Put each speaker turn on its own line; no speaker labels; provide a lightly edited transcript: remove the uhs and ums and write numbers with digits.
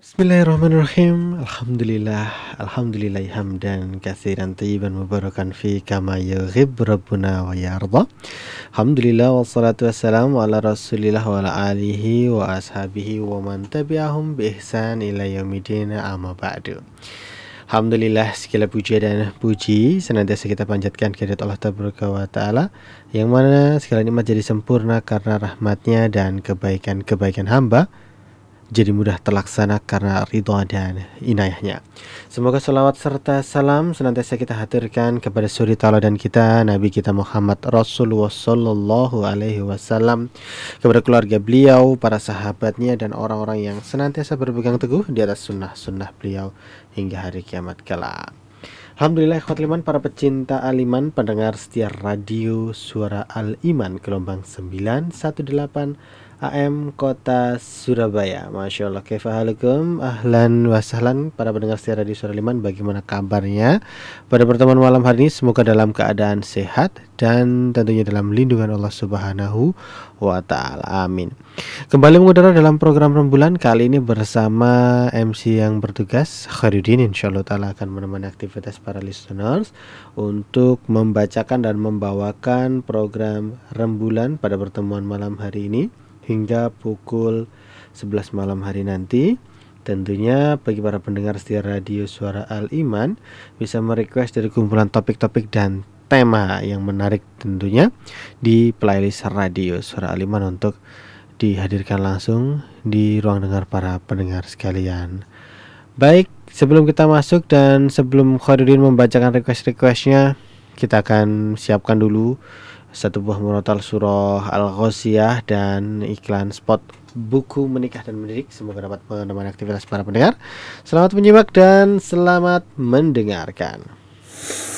Bismillahirrahmanirrahim. Alhamdulillah hamdan katsiran tayyiban mubarakan fi kama yughib rabbuna wa yarda. Alhamdulillah wassalatu wassalamu ala Rasulillah wa ala alihi wa ashabihi wa man tabi'ahum bi ihsan ila yaumidin amma ba'du. Alhamdulillah, segala puja dan puji senantiasa kita panjatkan kehadirat Allah Tabaraka wa Ta'ala, yang mana segala nikmat jadi sempurna karena rahmatnya dan kebaikan-kebaikan hamba jadi mudah terlaksana karena ridha dan inayahnya. Semoga salawat serta salam senantiasa kita haturkan kepada suri tauladan kita, Nabi kita Muhammad Rasulullah Sallallahu Alaihi Wasallam, kepada keluarga beliau, para sahabatnya, dan orang-orang yang senantiasa berpegang teguh di atas sunnah-sunnah beliau hingga hari kiamat kelak. Alhamdulillah, ikhwatul iman, para pecinta Al-Iman, pendengar setia radio Suara Al-Iman gelombang 918 AM Kota Surabaya. Masya Allah, kaifahalukum, ahlan wa sahlan para pendengar setia radio Suara Al-Iman. Bagaimana kabarnya pada pertemuan malam hari ini? Semoga dalam keadaan sehat dan tentunya dalam lindungan Allah Subhanahu wa Ta'ala, amin. Kembali mengudara dalam program rembulan kali ini bersama MC yang bertugas, Khairuddin. Insyaallah Ta'ala akan menemani aktivitas para listeners untuk membacakan dan membawakan program rembulan pada pertemuan malam hari ini hingga pukul 11 malam hari nanti. Tentunya bagi para pendengar setia radio Suara Al-Iman bisa merequest dari kumpulan topik-topik dan tema yang menarik tentunya di playlist radio Suara Al-Iman untuk dihadirkan langsung di ruang dengar para pendengar sekalian. Baik, sebelum kita masuk dan sebelum Khairuddin membacakan request-requestnya, kita akan siapkan dulu satu buah murotal surah Al-Ghasyiyah dan iklan spot buku menikah dan mendidik. Semoga dapat menemani aktivitas para pendengar. Selamat menyimak dan selamat mendengarkan.